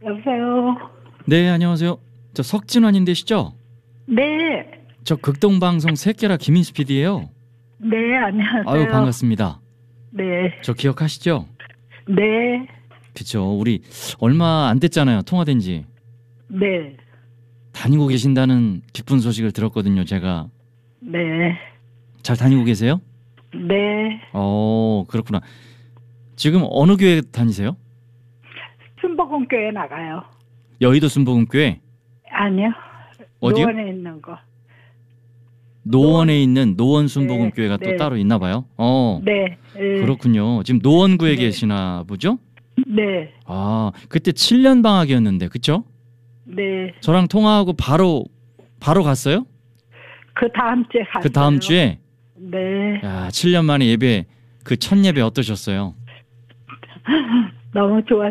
여보세요. 네, 안녕하세요. 저 석진환님 되시죠? 네. 저 극동방송 새끼라 김인수 PD예요. 네, 안녕하세요. 아유, 반갑습니다. 네. 저 기억하시죠? 네. 그쵸. 우리 얼마 안 됐잖아요. 통화된 지. 네. 다니고 계신다는 기쁜 소식을 들었거든요, 제가. 네. 잘 다니고 계세요? 네. 그렇구나. 지금 어느 교회 다니세요? 순복음교회 나가요. 여의도 순복음교회? 아니요. 어디요? 노원에 있는 거. 노원에 있는 노원 순복음교회가 네, 또 따로 있나 봐요. 네. 네. 그렇군요. 지금 노원구에 네. 계시나 보죠? 네. 아, 그때 7년 방학이었는데, 그쵸? 네. 저랑 통화하고 바로 갔어요? 그 다음 주에 갔어요. 그 다음 주에? 네. 야, 7년 만에 예배, 그 첫 예배 어떠셨어요? 너무 좋았어요.